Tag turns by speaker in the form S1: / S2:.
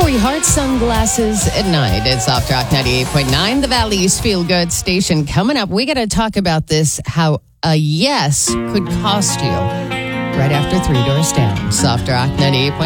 S1: Heart Sunglasses at Night. It's Soft Rock 98.9, the Valley's Feel Good station. Coming up, we got to talk about this, how a yes could cost you. Right after Three Doors Down. Soft Rock 98.9.